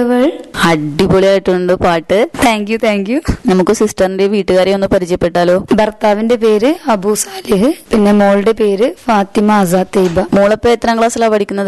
പോയവൾ. അടിപൊളിയായിട്ടുണ്ട് പാട്ട്. Thank you. നമുക്ക് സിസ്റ്ററിന്റെ വീട്ടുകാരെ ഒന്ന് പരിചയപ്പെട്ടാലോ? ഭർത്താവിന്റെ പേര് അബു സാലിഹ്, പിന്നെ മോളുടെ പേര് ഫാത്തിമ ആസാദ് തൈബ. മോളിപ്പോ എത്രാം ക്ലാസ്സിലാണ് പഠിക്കുന്നത്?